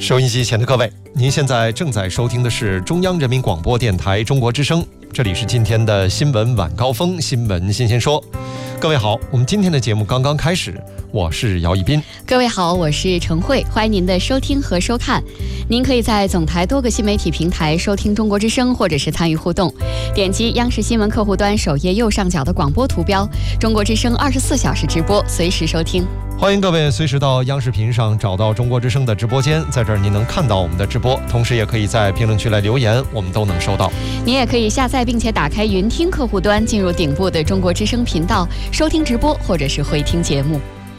收音机前的各位，您现在正在收听的是中央人民广播电台中国之声，这里是今天的新闻晚高峰，新闻新鲜说。各位好，我们今天的节目刚刚开始，我是姚一斌。 各位好，我是程慧，欢迎您的收听和收看。您可以在总台多个新媒体平台收听中国之声，或者是参与互动，点击央视新闻客户端首页右上角的广播图标，中国之声24小时直播，随时收听。 欢迎各位随时到央视频上找到中国之声的直播间，在这儿您能看到我们的直播，同时也可以在评论区来留言，我们都能收到。 你也可以下载并且打开云听客户端，进入顶部的中国之声频道，收听直播或者是回听节目。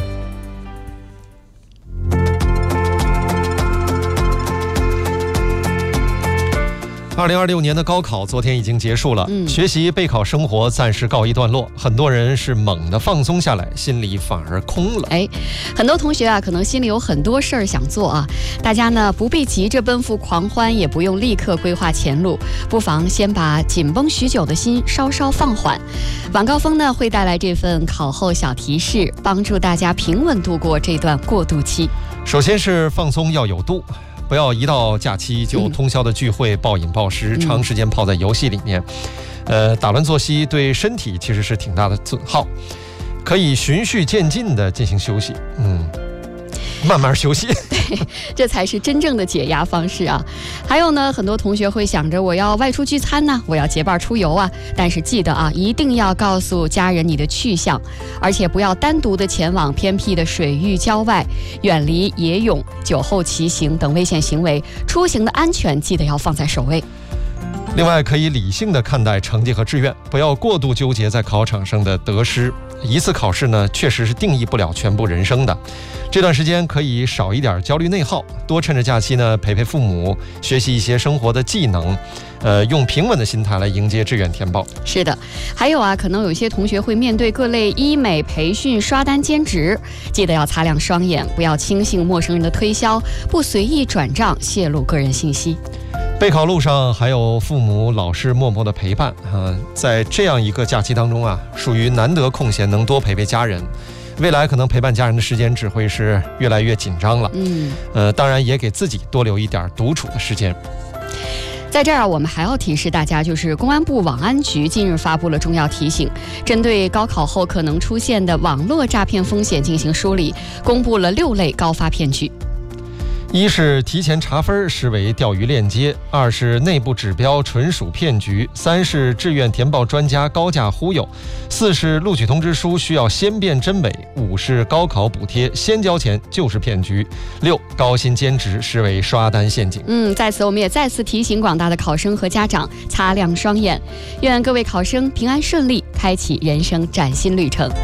2026年的高考昨天已经结束了，学习备考生活暂时告一段落，很多人是猛地放松下来，心里反而空了。 很多同学可能心里有很多事儿想做啊，大家呢不必急着奔赴狂欢，也不用立刻规划前路，不妨先把紧绷许久的心稍稍放缓。晚高峰呢会带来这份考后小提示，帮助大家平稳度过这段过渡期。 首先是放松要有度，不要一到假期就通宵的聚会，暴饮暴食，长时间泡在游戏里面，打乱作息对身体其实是挺大的损耗，可以循序渐进的进行休息，慢慢休息， 对，这才是真正的解压方式啊。还有呢，很多同学会想着我要外出聚餐呢，我要结伴出游啊，但是记得啊，一定要告诉家人你的去向，而且不要单独的前往偏僻的水域郊外，远离野泳、酒后骑行等危险行为，出行的安全记得要放在首位。 另外，可以理性的看待成绩和志愿，不要过度纠结在考场上的得失。一次考试呢，确实是定义不了全部人生的。这段时间可以少一点焦虑内耗，多趁着假期呢陪陪父母，学习一些生活的技能，用平稳的心态来迎接志愿填报。 是的，还有啊，可能有些同学会面对各类医美培训、刷单兼职，记得要擦亮双眼，不要轻信陌生人的推销，不随意转账泄露个人信息。 备考路上还有父母、老师默默的陪伴在这样一个假期当中啊，属于难得空闲，能多陪陪家人。未来可能陪伴家人的时间只会是越来越紧张了。当然也给自己多留一点独处的时间。 在这儿我们还要提示大家，就是公安部网安局近日发布了重要提醒，针对高考后可能出现的网络诈骗风险进行梳理，公布了6类高发骗局。 一是提前查分视为钓鱼链接，二是内部指标纯属骗局，三是志愿填报专家高价忽悠，四是录取通知书需要先辨真伪，五是高考补贴先交钱就是骗局，六高薪兼职视为刷单陷阱。 在此我们也再次提醒广大的考生和家长擦亮双眼，愿各位考生平安顺利，开启人生崭新旅程。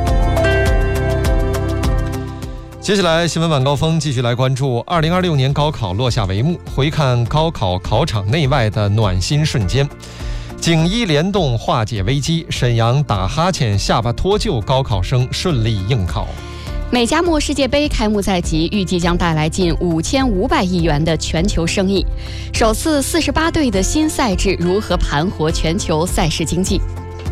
接下来新闻晚高峰继续来关注2026年高考落下帷幕，回看高考考场内外的暖心瞬间。警医联动化解危机，沈阳打哈欠下巴脱臼高考生顺利应考。 美加墨世界杯开幕在即，预计将带来近5500亿元的全球生意。首次48队的新赛制如何盘活全球赛事经济？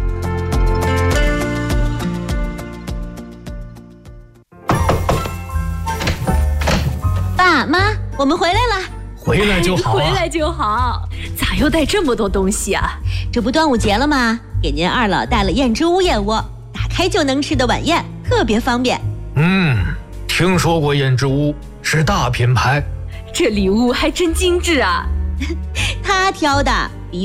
爸妈，我们回来了。 回来就好， 回来就好。咋又带这么多东西啊？这不端午节了吗？给您二老带了燕之屋燕窝，打开就能吃的晚宴，特别方便。 听说过燕之屋，是大品牌。 这礼物还真精致啊。他挑的。